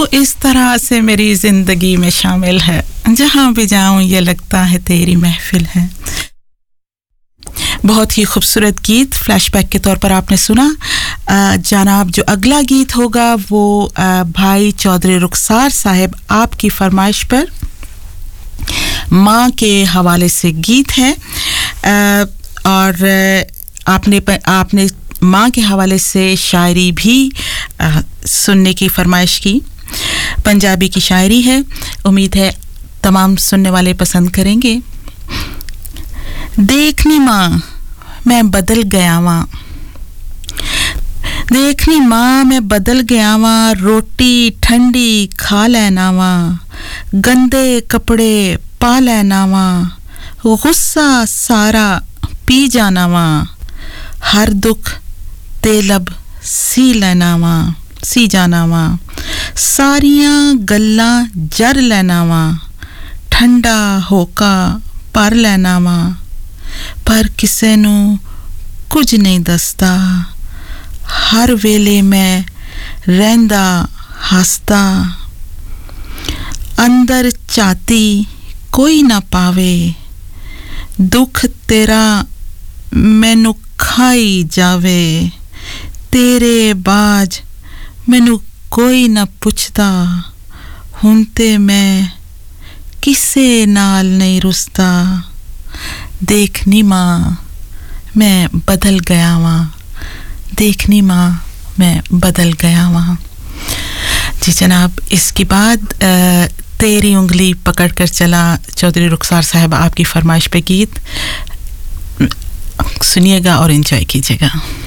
इस तरह से मेरी ज़िंदगी में शामिल है, जहाँ भी जाऊँ ये लगता है तेरी महफिल है। बहुत ही खूबसूरत गीत फ्लैशबैक के तौर पर आपने सुना। जनाब जो अगला गीत होगा वो भाई चौधरी रुखसार साहब आपकी फरमाइश पर माँ के हवाले से गीत है। और आपने माँ के हवाले से शायरी भी सुनने की फरमाइश की। पंजाबी की शायरी है, उम्मीद है तमाम सुनने वाले पसंद करेंगे। देखनी माँ मैं बदल गया वां, देखनी माँ मैं बदल गया वां, रोटी ठंडी खा लेना वां, गंदे कपड़े पा लेना वां, गुस्सा सारा पी जाना वां, हर दुख ते लब सी लेना वां, सी जाना वां, सारियां गल्लां जर लेना वां, ठंडा होका पर लेना वां, पर किसे नू कुछ नहीं दसदा, हर वेले मैं रहंदा हसदा, अंदर चाहती कोई ना पावे, दुख तेरा मैनू खाई जावे, तेरे बाज मैनू कोई ना पुछदा, हुण ते मैं किसे नाल नहीं रुसदा, देखनी माँ मैं बदल गया वां, देखनी माँ मैं बदल गया वां। जी जनाब, इसके बाद तेरी उंगली पकड़कर चला चौधरी रुखसार साहब आपकी फरमाइश पे गीत सुनिएगा और एंजॉय कीजिएगा।